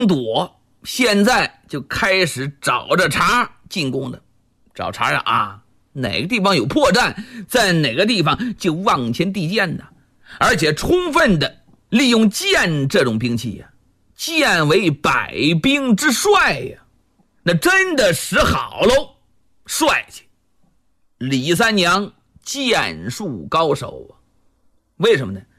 躲，现在就开始找着茬进攻的。找茬啊，哪个地方有破绽，在哪个地方就往前递箭呢，而且充分的利用箭这种兵器呀，箭为百兵之帅呀，那真的使好喽，帅气。李三娘剑术高手啊，为什么呢？